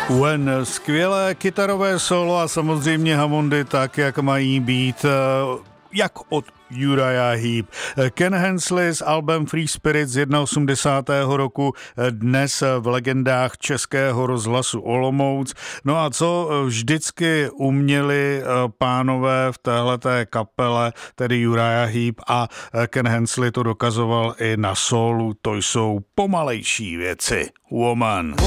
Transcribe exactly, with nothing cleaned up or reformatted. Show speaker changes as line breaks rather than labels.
When, skvělé kytarové solo a samozřejmě Hammondy tak, jak mají být, jak od Uriah Heep. Ken Hensley s albem Free Spirit z osmdesátého prvního roku, dnes v legendách Českého rozhlasu Olomouc. No a co vždycky uměli pánové v téhleté kapele, tedy Uriah Heep a Ken Hensley to dokazoval i na sólu, to jsou pomalejší věci. Woman.